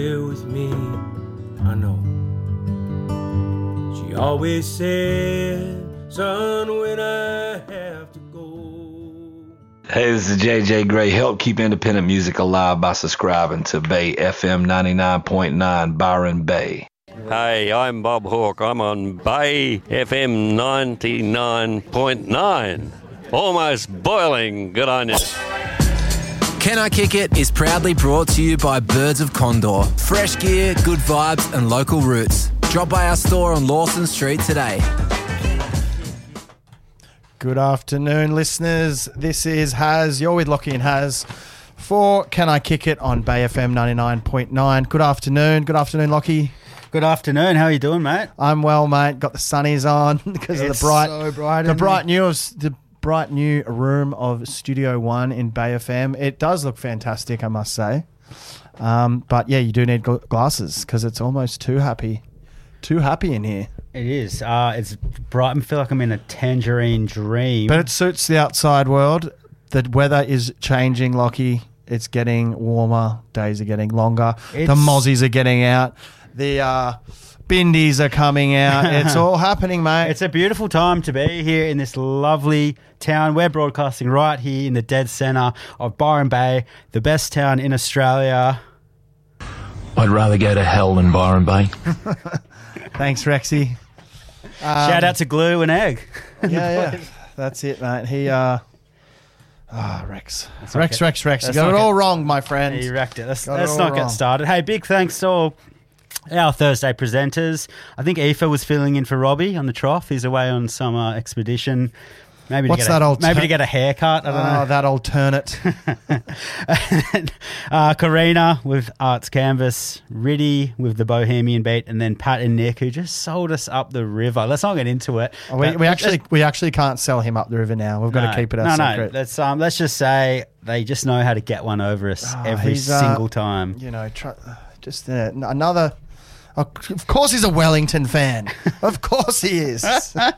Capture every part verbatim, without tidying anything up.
Here with me, I know. She always said, son, when I have to go. Hey, this is J J Gray. Help keep independent music alive by subscribing to Bay F M ninety-nine point nine, Byron Bay. Hey, I'm Bob Hawke. I'm on Bay F M ninety-nine point nine. Almost boiling. Good on you. Can I Kick It is proudly brought to you by Birds of Condor. Fresh gear, good vibes and local roots. Drop by our store on Lawson Street today. Good afternoon, listeners. This is Haz. You're with Lockie and Haz for Can I Kick It on Bay F M ninety-nine point nine. Good afternoon. Good afternoon, Lockie. Good afternoon. How are you doing, mate? I'm well, mate. Got the sunnies on because of the bright, so bright the in bright new, the bright new room of Studio One in Bay F M. It does look fantastic, I must say. Um, but yeah, you do need gl- glasses because it's almost too happy, too happy in here. It is. Uh, it's bright. I feel like I'm in a tangerine dream. But it suits the outside world. The weather is changing, Lockie. It's getting warmer. Days are getting longer. It's- the mozzies are getting out. The uh, bindies are coming out. It's all happening, mate. It's a beautiful time to be here in this lovely town. We're broadcasting right here in the dead centre of Byron Bay, the best town in Australia. I'd rather go to hell than Byron Bay. Thanks, Rexy. Um, Shout out to Glue and Egg. Yeah, yeah. That's it, mate. He, uh... Ah, oh, Rex. That's Rex, okay. Rex, Rex. You That's got it not all get- wrong, my friend. You wrecked it. Let's, Got it let's all not wrong. get started. Hey, big thanks to all our Thursday presenters. I think Aoife was filling in for Robbie on the trough. He's away on some uh, expedition. Maybe What's to get that a, old maybe ter- to get a haircut. I don't Oh, know. that alternate. uh, Karina with Arts Canvas, Riddy with the Bohemian Beat, and then Pat and Nick, who just sold us up the river. Let's not get into it. Oh, we, But we actually we actually can't sell him up the river now. We've got no, to keep it a no, secret. No, let's, um, let's just say they just know how to get one over us Oh, every he's, uh, single time. You know, try, just uh, another... Oh, of course he's a Wellington fan. Of course he is. Oh,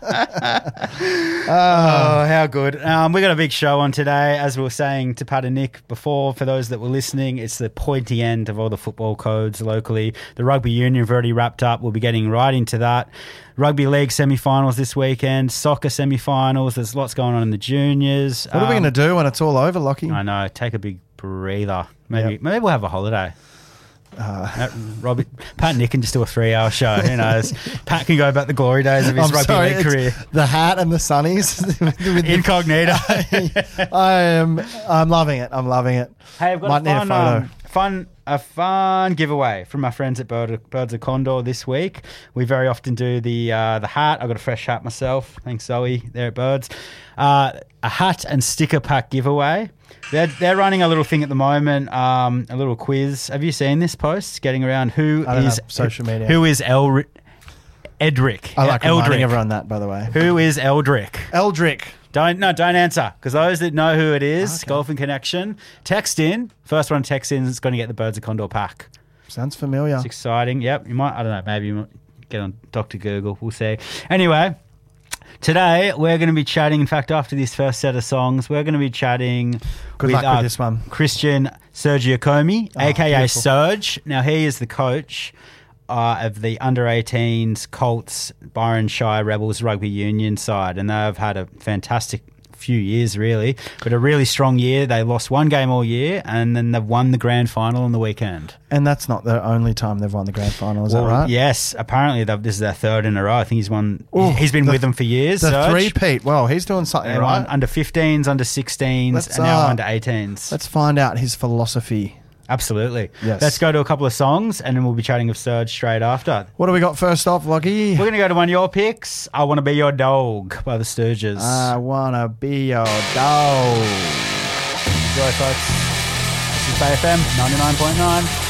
how good. Um, we got a big show on today. As we were saying to Pat and Nick before, for those that were listening, it's the pointy end of all the football codes locally. The rugby union have already wrapped up. We'll be getting right into that. Rugby league semi-finals this weekend, soccer semi-finals. There's lots going on in the juniors. What are we going to do when it's all over, Lockie? I know. Take a big breather. Maybe Yep. maybe we'll have a holiday. Uh, Robbie, Pat and Nick can just do a three-hour show. Who knows? Pat can go about the glory days of his I'm rugby sorry, league it's career. The hat and the sunnies. with the- Incognito. I am. I'm loving it. I'm loving it. Hey, I've got Might a need a fun, photo. um, fun, a fun giveaway from my friends at Bird, Birds of Condor this week. We very often do the uh, the hat. I got a fresh hat myself. Thanks, Zoe. There at Birds. Uh, a hat and sticker pack giveaway. They're they're running a little thing at the moment. Um, a little quiz. Have you seen this post getting around? Who I don't is have social media. Who is Elri- Edric? I like Eldrick. reminding everyone that, by the way. Who is Eldrick? Eldrick. Don't no, don't answer, because those that know who it is, Okay. Golfing Connection, text in. First one to text in is going to get the Birds of Condor pack. Sounds familiar. It's exciting. Yep, you might. I don't know. Maybe you might get on Doctor Google. We'll see. Anyway, today we're going to be chatting. In fact, after this first set of songs, we're going to be chatting. Good with, luck uh, with this one. Christian Sergiacomi, Oh, aka beautiful. Serge. Now he is the coach uh, of the under eighteens Colts Byron Shire Rebels rugby union side, and they've had a fantastic few years, really, but a really strong year. They lost one game all year, and then they've won the grand final on the weekend. And that's not the only time they've won the grand final, is Well, that right? Yes, apparently they've- this is their third in a row. I think he's won. Ooh, he's been the- with them for years. The Serge. three-peat. Well, he's doing something They're right. on under fifteens, under sixteens, Let's, and now uh, under eighteens. Let's find out his philosophy. Absolutely. Yes. Let's go to a couple of songs, and then we'll be chatting of Serge straight after. What do we got first off, Lockie? We're going to go to one of your picks. I Want to Be Your Dog by the Stooges. I wanna be your dog. Enjoy, folks. This is Bay F M ninety-nine point nine.